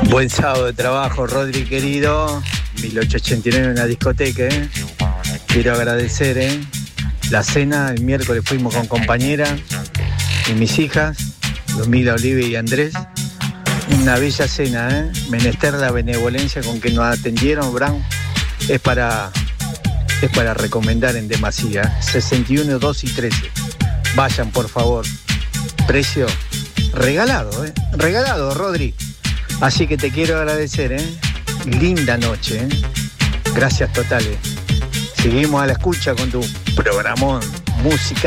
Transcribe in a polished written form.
Buen sábado de trabajo, Rodri querido. 1889 en la discoteca, ¿eh? Quiero agradecer, la cena. El miércoles fuimos con compañera y mis hijas, Ludmila, Olivia y Andrés. Una bella cena, menester la benevolencia con que nos atendieron, Bran. Es para recomendar en demasía. 61, 2 y 13. Vayan, por favor. Precio regalado, regalado, Rodri. Así que te quiero agradecer, Linda noche, Gracias totales. Seguimos a la escucha con tu programón musical.